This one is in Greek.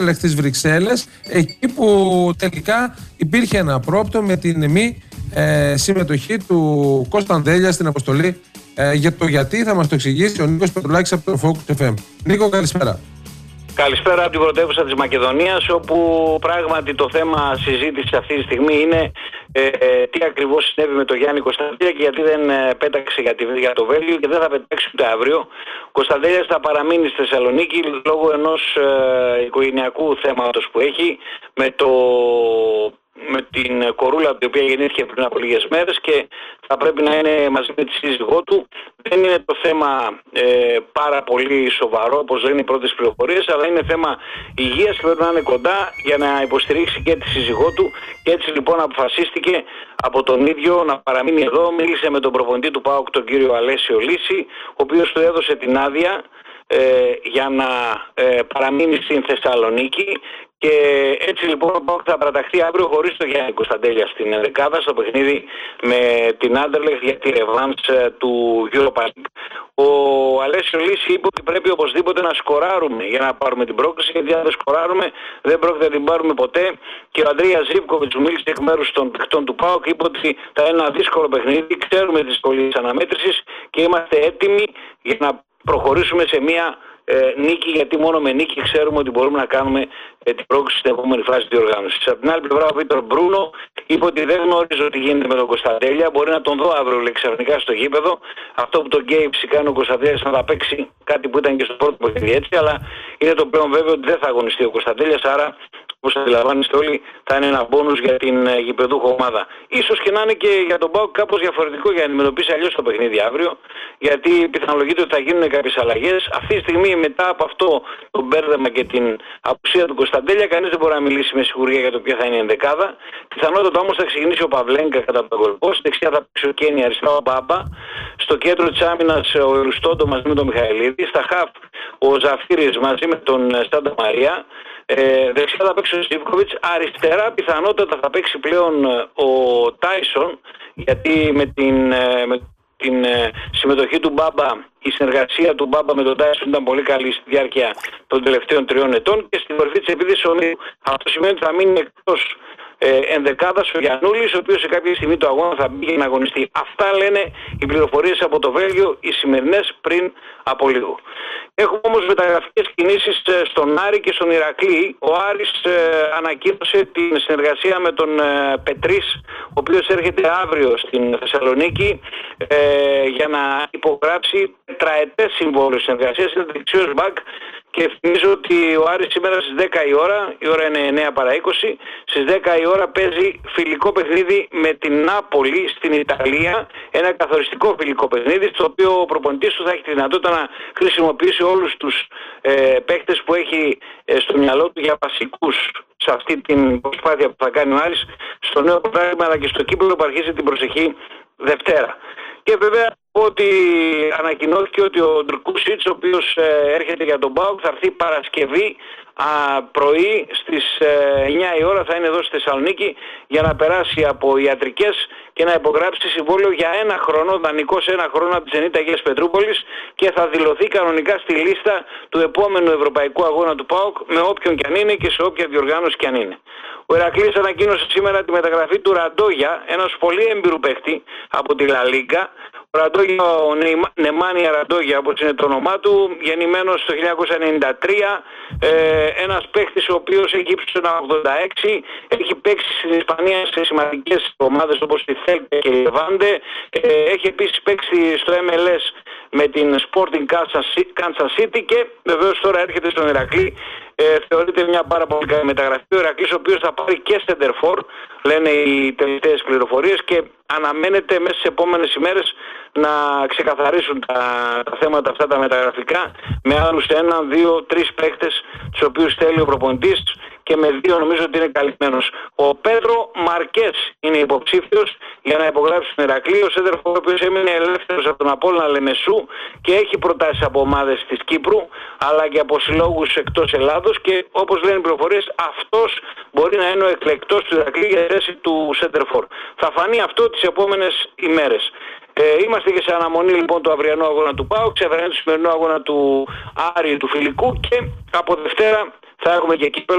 στις Βρυξέλλες, εκεί που τελικά υπήρχε ένα πρόοπτο με την μη συμμετοχή του Κωνσταντέλια στην αποστολή. Για το γιατί θα μας το εξηγήσει ο Νίκος Πετρουλάκης από το Focus FM. Νίκο, καλησπέρα. Καλησπέρα από την πρωτεύουσα της Μακεδονίας, όπου πράγματι το θέμα συζήτηση αυτή τη στιγμή είναι τι ακριβώς συνέβη με τον Γιάννη Κωνσταντέλια και γιατί δεν πέταξε για το Βέλγιο και δεν θα πετάξει ούτε αύριο. Ο Κωνσταντέλιας θα παραμείνει στη Θεσσαλονίκη λόγω ενός οικογενειακού θέματος που έχει με την κορούλα η οποία γεννήθηκε πριν από λίγες μέρες και θα πρέπει να είναι μαζί με τη σύζυγό του. Δεν είναι το θέμα πάρα πολύ σοβαρό όπως λένε οι πρώτες πληροφορίες, αλλά είναι θέμα υγείας και πρέπει να είναι κοντά για να υποστηρίξει και τη σύζυγό του. Και έτσι λοιπόν αποφασίστηκε από τον ίδιο να παραμείνει εδώ. Μίλησε με τον προπονητή του ΠΑΟΚ, τον κύριο Αλέσιο Λύση, ο οποίος του έδωσε την άδεια για να παραμείνει στην Θεσσαλονίκη. Και έτσι λοιπόν ο ΠΑΟΚ θα παραταχθεί αύριο χωρίς τον Γιάννη Κωνσταντέλια στην ενδεκάδα στο παιχνίδι με την Άντερλεχτ για τη ρεβάνς του Europa League. Ο Αλέσιο Λύση είπε ότι πρέπει οπωσδήποτε να σκοράρουμε για να πάρουμε την πρόκληση, γιατί αν δεν σκοράρουμε δεν πρόκειται να την πάρουμε ποτέ. Και ο Αντρία Ζίβκοβιτς που μίλησε εκ μέρους των παιχτών του ΠΑΟΚ είπε ότι θα είναι ένα δύσκολο παιχνίδι, ξέρουμε τις δυσκολίες αναμέτρησης και είμαστε έτοιμοι για να προχωρήσουμε σε μια νίκη, γιατί μόνο με νίκη ξέρουμε ότι μπορούμε να κάνουμε την πρόκληση στην επόμενη φάση διοργάνωσης. Από την άλλη πλευρά, ο Βίκτορ Μπρούνο είπε ότι δεν γνωρίζω τι γίνεται με τον Κωνσταντέλια. Μπορεί να τον δω αύριο ξαφνικά στο γήπεδο. Αυτό που τον καίει φυσικά είναι ο Κωνσταντέλιας να τα παίξει, κάτι που ήταν και στο πρώτο παιχνίδι έτσι, αλλά είναι το πλέον βέβαιο ότι δεν θα αγωνιστεί ο Κωνσταντέλιας. Άρα, όπως αντιλαμβάνεστε όλοι, θα είναι ένα μπόνους για την γηπεδούχο ομάδα. Ίσως και να είναι και για τον ΠΑΟΚ κάπως διαφορετικό για να αντιμετωπίσει αλλιώς το παιχνίδι αύριο, γιατί πιθανολογείται ότι θα γίνουν κάποιες αλλαγές. Αυτή τη στιγμή, μετά από αυτό το μπέρδεμα και την απουσία του Κωνσταντέλια, κανείς δεν μπορεί να μιλήσει με σιγουριά για το ποια θα είναι η ενδεκάδα. Πιθανότατα όμως θα ξεκινήσει ο Παυλέγκα κατά τον κολπό, στη δεξιά θα παίξει ο Κένι, αριστερά ο Μπάμπα, στο κέντρο της άμυνας ο Ελουστόντο μαζί με τον Μιχαηλίδη, στα χαφ ο Ζαφύρης μαζί με τον Στάντα Μαρία. Δεξιά θα παίξει ο Ζίβκοβιτς, αριστερά πιθανότατα θα παίξει πλέον ο Τάισον, γιατί με την συμμετοχή του Μπάμπα, η συνεργασία του Μπάμπα με τον Τάισον ήταν πολύ καλή στη διάρκεια των τελευταίων 3 ετών και στην κορυφή της επίδυσης ο Νίου. Αυτό σημαίνει ότι θα μείνει εκτός ενδεκάδας ο Γιαννούλης, ο οποίος σε κάποια στιγμή του αγώνα θα μπει για να αγωνιστεί. Αυτά λένε οι πληροφορίες από το Βέλγιο, οι σημερινές πριν από λίγο. Έχουμε όμως μεταγραφικές κινήσεις στον Άρη και στον Ηρακλή. Ο Άρης ανακοίνωσε την συνεργασία με τον Πετρίς, ο οποίος έρχεται αύριο στην Θεσσαλονίκη για να υπογράψει τετραετές συμβόλαιο συνεργασίας. Είναι δεξιός μπακ. Και θυμίζω ότι ο Άρης σήμερα στις 10 η ώρα είναι 9 παρά 20, στις 10 η ώρα παίζει φιλικό παιχνίδι με την Νάπολη στην Ιταλία, ένα καθοριστικό φιλικό παιχνίδι, στο οποίο ο προπονητής του θα έχει τη δυνατότητα να χρησιμοποιήσει όλους τους παίκτες που έχει στο μυαλό του για βασικούς σε αυτή την προσπάθεια που θα κάνει ο Άρης στο νέο πράγμα, αλλά και στο κύπελλο που αρχίζει την προσεχή Δευτέρα. Και βέβαια ότι ανακοινώθηκε ότι ο Ντρκούσιτς, ο οποίος έρχεται για τον ΠΑΟΚ, θα έρθει Παρασκευή πρωί στις 9 η ώρα, θα είναι εδώ στη Θεσσαλονίκη για να περάσει από ιατρικές και να υπογράψει συμβόλαιο για 1 χρόνο, δανεικό σε 1 χρόνο από τη Ζενίτα Αγίας Πετρούπολης και θα δηλωθεί κανονικά στη λίστα του επόμενου ευρωπαϊκού αγώνα του ΠΑΟΚ με όποιον κι αν είναι και σε όποια διοργάνωση κι αν είναι. Ο Ηρακλής ανακοίνωσε σήμερα τη μεταγραφή του Ραντόγια, ένας πολύ έμπειρου παίκτη από τη Λα Λίγκα. Ο Ραντόγια, ο Νεμάνια Ραντόγια όπως είναι το όνομά του, γεννημένος το 1993, ένας παίκτης ο οποίος έχει ύψος 1,86, έχει παίξει στην Ισπανία σε σημαντικές ομάδες όπως τη Θέλτε και η Λεβάντε, έχει επίσης παίξει στο MLS με την Sporting Kansas City και βεβαίως τώρα έρχεται στον Ηρακλή. Θεωρείται μια πάρα πολύ καλή μεταγραφή. Ο Ηρακλής ο οποίος θα πάρει και center for, λένε οι τελευταίες πληροφορίες, και αναμένεται μέσα στις επόμενες ημέρες να ξεκαθαρίσουν τα θέματα αυτά τα μεταγραφικά με άλλους 1, 2, 3 παίκτες τους οποίους θέλει ο προπονητής και με 2 νομίζω ότι είναι καλυμμένος. Ο Πέτρο Μαρκές είναι υποψήφιος για να υπογράψει τον Ηρακλή, ο center for ο οποίος έμεινε ελεύθερος από τον Απόλλωνα Λεμεσού και έχει προτάσεις από ομάδες της Κύπρου αλλά και από συλλόγους εκτός Ελλάδος και όπως λένε οι πληροφορίες αυτός μπορεί να είναι ο εκλεκτός του Ηρακλή για θέση του center for. Θα φανεί αυτό τις επόμενες ημέρες. Είμαστε και σε αναμονή λοιπόν του αυριανού αγώνα του ΠΑΟΚ, ξεφεραίνει του σημερινού αγώνα του Άρη του φιλικού και από Δευτέρα θα έχουμε και κύπελλο